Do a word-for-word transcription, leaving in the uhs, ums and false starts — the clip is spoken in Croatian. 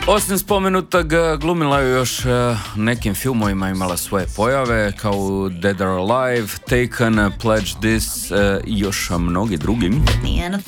Osim spomenutog, glumila je još nekim filmovima, imala svoje pojave kao Dead or Alive, Taken, Pledge This i još mnogi drugim.